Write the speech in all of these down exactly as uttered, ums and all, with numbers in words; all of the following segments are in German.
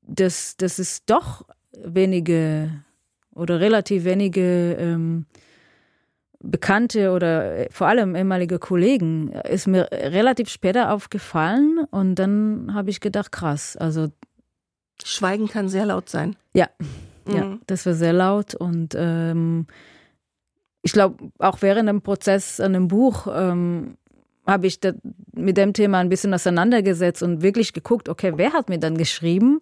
dass, dass es doch wenige oder relativ wenige ähm, Bekannte oder vor allem ehemalige Kollegen ist mir relativ später aufgefallen und dann habe ich gedacht, krass, also Schweigen kann sehr laut sein. Ja, mhm. ja, das war sehr laut und ähm, ich glaube, auch während dem Prozess an dem Buch ähm, habe ich da mit dem Thema ein bisschen auseinandergesetzt und wirklich geguckt, okay, wer hat mir dann geschrieben?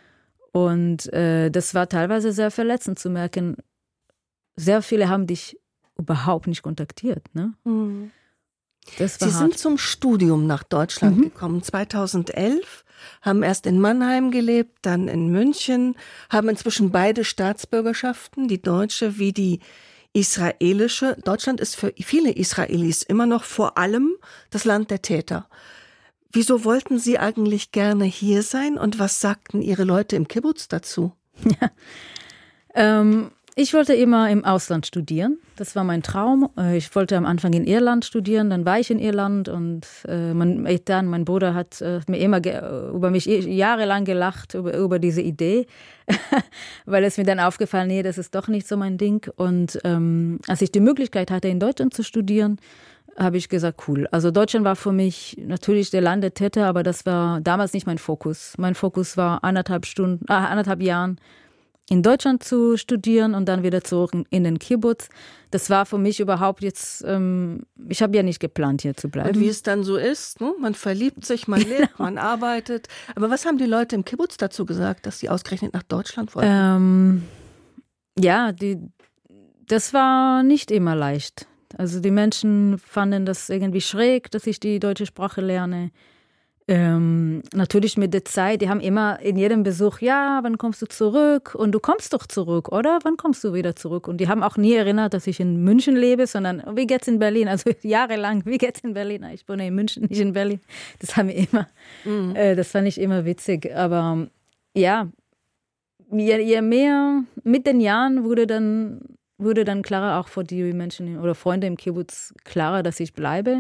Und äh, das war teilweise sehr verletzend zu merken, sehr viele haben dich überhaupt nicht kontaktiert. Ne? Mhm. Das war Sie hart. sind zum Studium nach Deutschland mhm. gekommen, zweitausendelf, haben erst in Mannheim gelebt, dann in München, haben inzwischen beide Staatsbürgerschaften, die deutsche wie die israelische. Deutschland ist für viele Israelis immer noch vor allem das Land der Täter. Wieso wollten Sie eigentlich gerne hier sein und was sagten Ihre Leute im Kibbutz dazu? Ja. Ähm, ich wollte immer im Ausland studieren. Das war mein Traum. Ich wollte am Anfang in Irland studieren, dann war ich in Irland und äh, mein, dann, mein Bruder hat äh, mir immer ge- über mich jahrelang gelacht, über, über diese Idee, weil es mir dann aufgefallen, nee, das ist doch nicht so mein Ding. Und ähm, als ich die Möglichkeit hatte, in Deutschland zu studieren, habe ich gesagt, cool. Also Deutschland war für mich natürlich der Land der Täter, aber das war damals nicht mein Fokus. Mein Fokus war anderthalb Stunden, äh, anderthalb Jahren in Deutschland zu studieren und dann wieder zurück in den Kibbutz. Das war für mich überhaupt jetzt, ähm, ich habe ja nicht geplant, hier zu bleiben. Und wie es dann so ist, ne? Man verliebt sich, man lebt, genau. man arbeitet. Aber was haben die Leute im Kibbutz dazu gesagt, dass sie ausgerechnet nach Deutschland wollten? Ähm, ja, die, das war nicht immer leicht. Also die Menschen fanden das irgendwie schräg, dass ich die deutsche Sprache lerne. Ähm, natürlich mit der Zeit, die haben immer in jedem Besuch, ja, wann kommst du zurück? Und du kommst doch zurück, oder? Wann kommst du wieder zurück? Und die haben auch nie erinnert, dass ich in München lebe, sondern wie geht's in Berlin? Also jahrelang, wie geht's in Berlin? Ich wohne in München, nicht in Berlin. Das haben wir immer, mhm. äh, das fand ich immer witzig. Aber ja, je, je mehr, mit den Jahren wurde dann wurde dann klarer, auch für die Menschen oder Freunde im Kibbutz klarer, dass ich bleibe.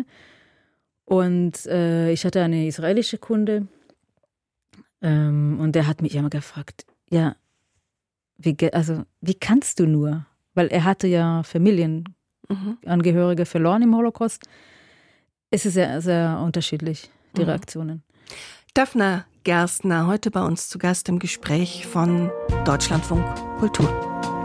Und äh, ich hatte eine israelische Kunde ähm, und der hat mich immer gefragt, ja, wie, also, wie kannst du nur? Weil er hatte ja Familienangehörige mhm. verloren im Holocaust. Es ist sehr, sehr unterschiedlich, die mhm. Reaktionen. Daphna Gerstner, heute bei uns zu Gast im Gespräch von Deutschlandfunk Kultur.